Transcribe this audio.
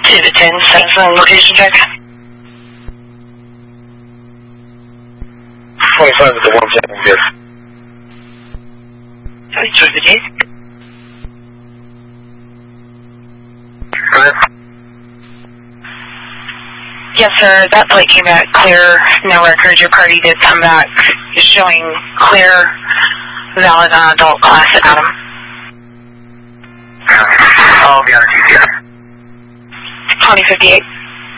2 to 10, Samsung location check. 25 with the 110, yes. 258. Go ahead. Yes, sir. That plate came back clear. No record. Your party did come back showing clear, valid adult class at Adam. I'll be on a GPS. 2058.